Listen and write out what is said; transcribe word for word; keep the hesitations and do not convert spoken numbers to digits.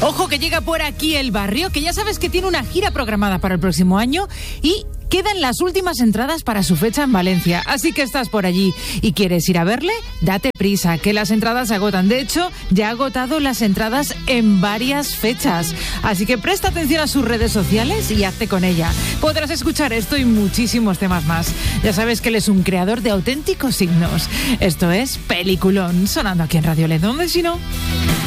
Ojo que llega por aquí El Barrio, que ya sabes que tiene una gira programada para el próximo año y quedan las últimas entradas para su fecha en Valencia. Así que estás por allí y quieres ir a verle, date prisa, que las entradas se agotan. De hecho, ya ha agotado las entradas en varias fechas. Así que presta atención a sus redes sociales y hazte con ella. Podrás escuchar esto y muchísimos temas más. Ya sabes que él es un creador de auténticos signos. Esto es Peliculón, sonando aquí en Radio L. ¿Dónde si no?